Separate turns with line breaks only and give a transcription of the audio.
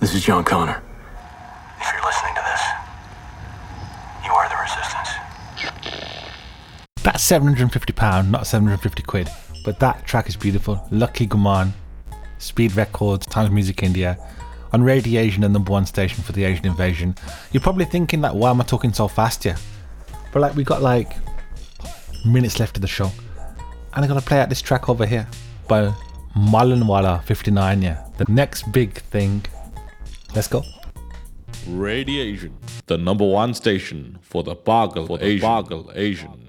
This is John Connor. If you're listening to this, you are the resistance.
That's £750, not 750 quid. But that track is beautiful. Lucky Guman, Speed Records, Times Music India, on Radio Asian, the number one station for the Asian invasion. You're probably thinking like, why am I talking so fast here? But like, we got like minutes left of the show. And I'm going to play out this track over here by Malanwala 59, yeah. The next big thing. Let's go.
Radio Asian, the number one station for the Bargal Asian.